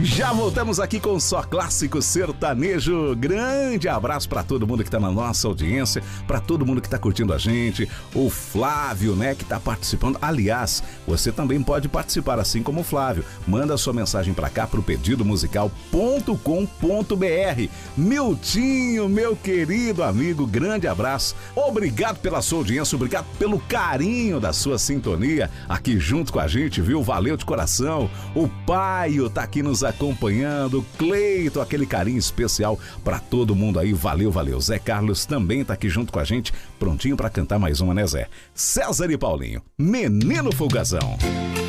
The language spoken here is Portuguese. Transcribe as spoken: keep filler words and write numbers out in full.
Já voltamos aqui com Só Clássico Sertanejo. Grande abraço para todo mundo que tá na nossa audiência, para todo mundo que tá curtindo a gente, o Flávio, né, que tá participando. Aliás, você também pode participar assim como o Flávio. Manda sua mensagem para cá pro pedido musical ponto com ponto br. Miltinho, meu querido amigo, grande abraço. Obrigado pela sua audiência, obrigado pelo carinho da sua sintonia aqui junto com a gente, viu? Valeu de coração. O Paio tá aqui nos acompanhando, Cleito, aquele carinho especial pra todo mundo aí, valeu, valeu. Zé Carlos também tá aqui junto com a gente, prontinho pra cantar mais uma, né, Zé? César e Paulinho, Menino Folgazão.